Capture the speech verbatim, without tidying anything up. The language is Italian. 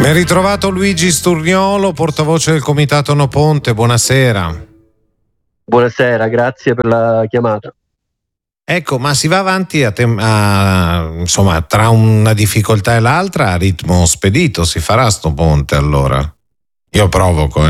Ben ritrovato Luigi Sturniolo, portavoce del Comitato No Ponte, buonasera. Buonasera, grazie per la chiamata. Ecco, ma si va avanti a tem- a, insomma, tra una difficoltà e l'altra a ritmo spedito, si farà sto ponte allora? Io provoco, eh.